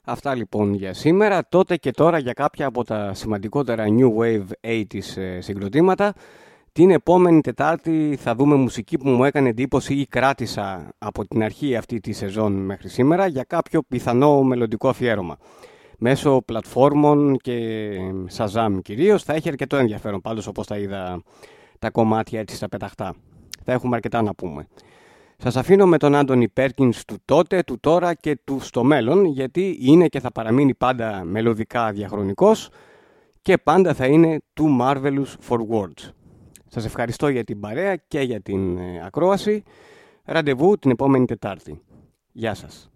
Αυτά λοιπόν για σήμερα. Τότε και τώρα για κάποια από τα σημαντικότερα New Wave 80's συγκροτήματα. Την επόμενη Τετάρτη θα δούμε μουσική που μου έκανε εντύπωση ή κράτησα από την αρχή αυτή τη σεζόν μέχρι σήμερα για κάποιο πιθανό μελλοντικό αφιέρωμα. Μέσω πλατφόρμων και Shazam κυρίως θα έχει αρκετό ενδιαφέρον, πάντως όπως τα είδα τα κομμάτια έτσι στα πεταχτά. Θα έχουμε αρκετά να πούμε. Σας αφήνω με τον Άντονι Πέρκινς του τότε, του τώρα και του στο μέλλον, γιατί είναι και θα παραμείνει πάντα μελωδικά διαχρονικός και πάντα θα είναι too marvelous for words. Σας ευχαριστώ για την παρέα και για την ακρόαση. Ραντεβού την επόμενη Τετάρτη. Γεια σας.